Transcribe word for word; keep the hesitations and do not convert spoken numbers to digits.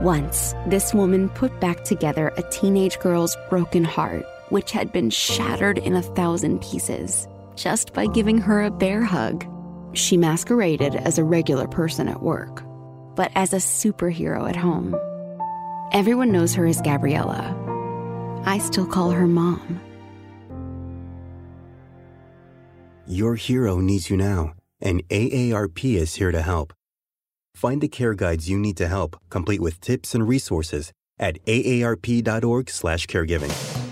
Once, this woman put back together a teenage girl's broken heart, which had been shattered in a thousand pieces, just by giving her a bear hug. She masqueraded as a regular person at work, but as a superhero at home. Everyone knows her as Gabriella. I still call her Mom. Your hero needs you now, and A A R P is here to help. Find the care guides you need to help, complete with tips and resources at A A R P dot org slash caregiving.